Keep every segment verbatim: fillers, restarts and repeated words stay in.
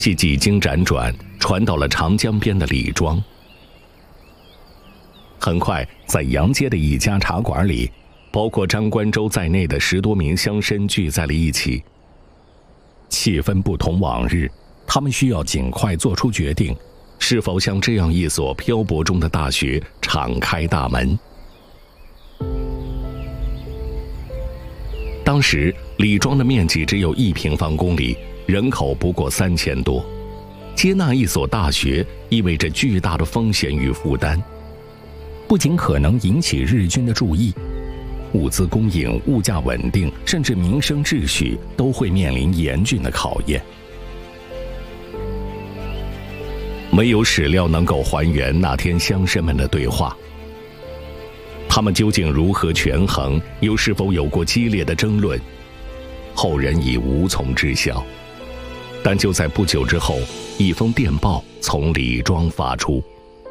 既几经辗转，传到了长江边的李庄。很快，在杨街的一家茶馆里，包括张关周在内的十多名乡绅聚在了一起。气氛不同往日，他们需要尽快做出决定，是否向这样一所漂泊中的大学敞开大门。当时李庄的面积只有一平方公里，人口不过三千多，接纳一所大学意味着巨大的风险与负担，不仅可能引起日军的注意，物资供应、物价稳定，甚至民生秩序都会面临严峻的考验。没有史料能够还原那天乡绅们的对话，他们究竟如何权衡，又是否有过激烈的争论，后人已无从知晓。但就在不久之后，一封电报从李庄发出：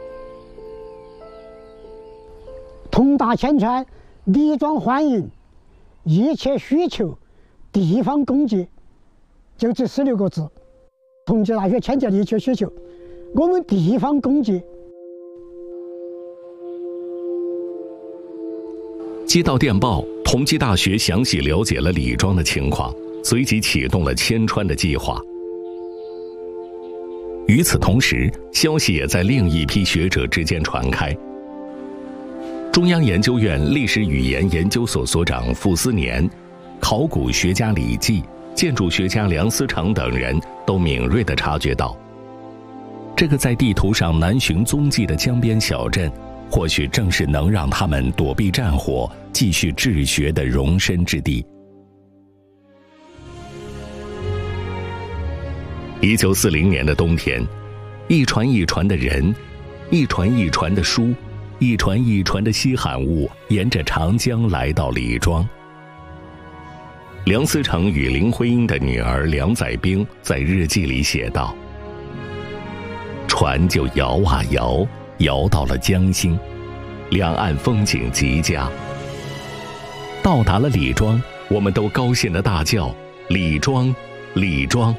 通达千川，李庄欢迎，一切需求，地方供给，就这十六个字。同济大学迁建的一切需求，我们地方供给。 接到电报，同济大学详细了解了李庄的情况，随即启动了迁川的计划。与此同时，消息也在另一批学者之间传开。中央研究院历史语言研究所所长傅斯年、考古学家李济、建筑学家梁思成等人都敏锐地察觉到，这个在地图上难寻踪迹的江边小镇，或许正是能让他们躲避战火、继续治学的容身之地。一九四零年的冬天，一船一船的人，一船一船的书，一船一船的稀罕物，沿着长江来到李庄。梁思成与林徽因的女儿梁载冰在日记里写道：船就摇啊摇，摇到了江心，两岸风景极佳。到达了李庄，我们都高兴地大叫：李庄，李庄！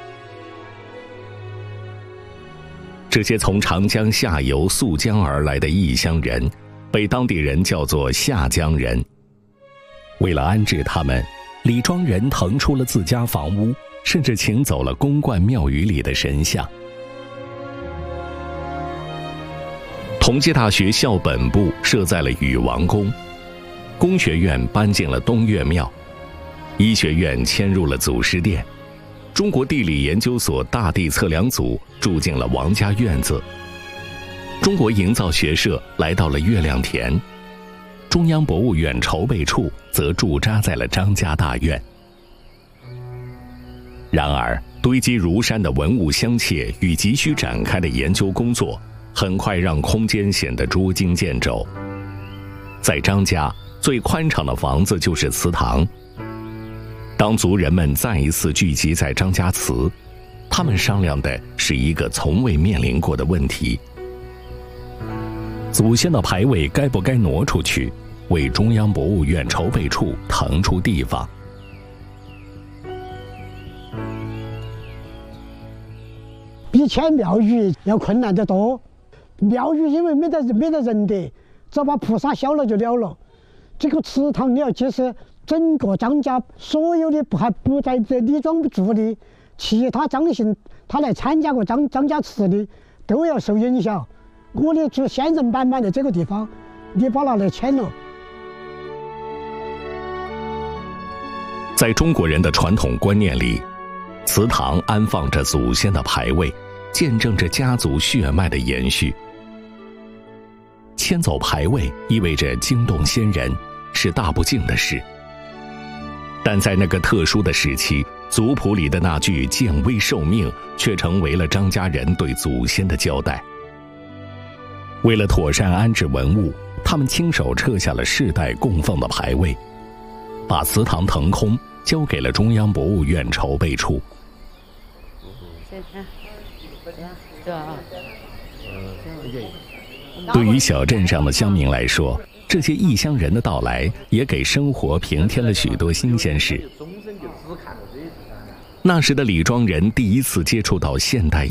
这些从长江下游溯江而来的异乡人，被当地人叫做下江人。为了安置他们，李庄人腾出了自家房屋，甚至请走了公观庙宇里的神像。同济大学校本部设在了禹王宫，工学院搬进了东岳庙，医学院迁入了祖师殿，中国地理研究所大地测量组住进了王家院子，中国营造学社来到了月亮田，中央博物院筹备处则驻扎在了张家大院。然而，堆积如山的文物箱榭与急需展开的研究工作，很快让空间显得捉襟见肘。在张家，最宽敞的房子就是祠堂。当族人们再一次聚集在张家祠，他们商量的是一个从未面临过的问题：祖先的牌位该不该挪出去，为中央博物院筹备处腾出地方。 比迁庙宇要困难得多。庙宇因为没得没得人的，只要把菩萨烧了就了了。这个祠堂你要解释，整个张家所有的还不在这李庄住的其他张姓，他来参加过张张家祠的，都要受影响。我的就先人板板的这个地方，你把它来迁了。 在中国人的传统观念里，祠堂安放着祖先的牌位，见证着家族血脉的延续。迁走牌位意味着惊动先人，是大不敬的事。但在那个特殊的时期，族谱里的那句见危受命却成为了张家人对祖先的交代。为了妥善安置文物，他们亲手撤下了世代供奉的牌位，把祠堂腾空，交给了中央博物院筹备处。对于小镇上的乡民来说，这些异乡人的到来也给生活平添了许多新鲜事。 那时的李庄人第一次接触到现代